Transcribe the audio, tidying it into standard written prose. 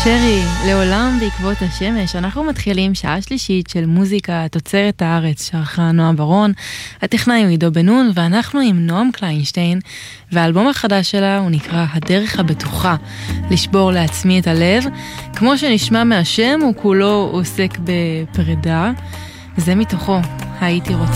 שרי, לעולם בעקבות השמש. אנחנו מתחילים שעה שלישית של מוזיקה תוצרת הארץ, שערכה נועה ברון, הטכנאי הוא עידו בנון, ואנחנו עם נועם קליינשטיין, והאלבום החדש שלה הוא נקרא הדרך הבטוחה, לשבור לעצמי את הלב. כמו שנשמע מהשם, הוא כולו עוסק בפרידה, זה מתוכו, הייתי רוצה.